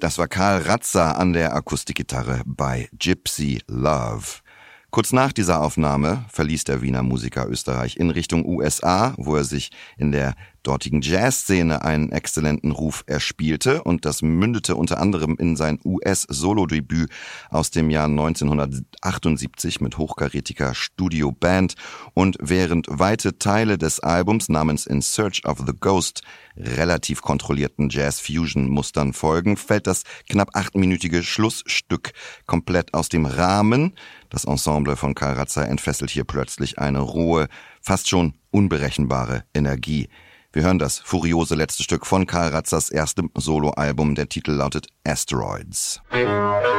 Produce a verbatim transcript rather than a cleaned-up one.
Das war Karl Ratzer an der Akustikgitarre bei Gypsy Love. Kurz nach dieser Aufnahme verließ der Wiener Musiker Österreich in Richtung U S A, wo er sich in der dortigen Jazzszene einen exzellenten Ruf erspielte, und das mündete unter anderem in sein U S-Solodebüt aus dem Jahr neunzehnhundertachtundsiebzig mit hochkarätiger Studioband. Und während weite Teile des Albums namens In Search of the Ghost relativ kontrollierten Jazz-Fusion-Mustern folgen, fällt das knapp achtminütige Schlussstück komplett aus dem Rahmen. Das Ensemble von Karl Ratzer entfesselt hier plötzlich eine rohe, fast schon unberechenbare Energie. Wir hören das furiose letzte Stück von Karl Ratzers erstem Soloalbum. Der Titel lautet Asteroids.